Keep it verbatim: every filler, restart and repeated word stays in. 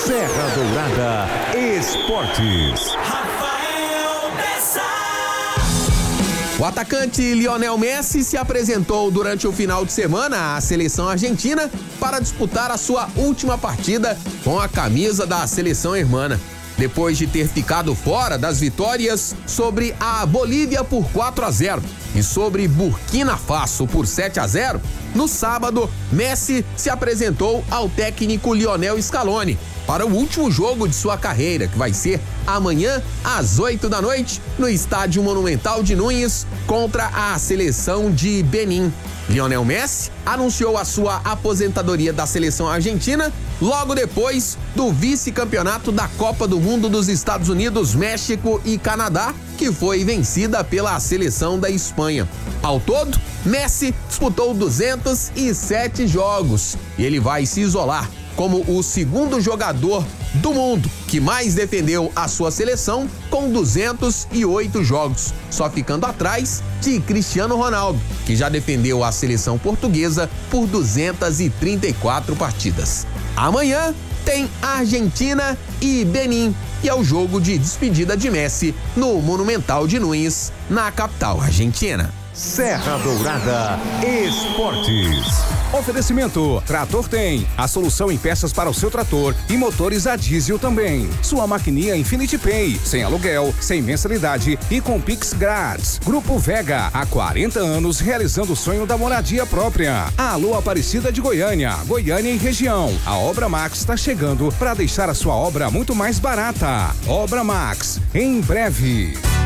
Serra Dourada Esportes. O atacante Lionel Messi se apresentou durante o final de semana à seleção argentina para disputar a sua última partida com a camisa da seleção hermana. Depois de ter ficado fora das vitórias sobre a Bolívia por quatro a zero e sobre Burkina Faso por sete a zero, no sábado, Messi se apresentou ao técnico Lionel Scaloni para o último jogo de sua carreira, que vai ser amanhã às oito da noite no Estádio Monumental de Núñez contra a seleção de Benin. Lionel Messi anunciou a sua aposentadoria da seleção argentina logo depois do vice-campeonato da Copa do Mundo dos Estados Unidos, México e Canadá, que foi vencida pela seleção da Espanha. Ao todo, Messi disputou duzentos e sete jogos e ele vai se isolar como o segundo jogador do mundo que mais defendeu a sua seleção com duzentos e oito jogos, só ficando atrás de Cristiano Ronaldo, que já defendeu a seleção portuguesa por duzentas e trinta e quatro partidas. Amanhã tem Argentina e Benin e é o jogo de despedida de Messi no Monumental de Núñez, na capital argentina. Serra Dourada Esportes. Oferecimento: Trator Tem, a solução em peças para o seu trator e motores a diesel também. Sua maquininha Infinity Pay, sem aluguel, sem mensalidade e com Pix grátis. Grupo Vega, há quarenta anos realizando o sonho da moradia própria. Alô Aparecida de Goiânia, Goiânia e região. A Obra Max está chegando para deixar a sua obra muito mais barata. Obra Max, em breve.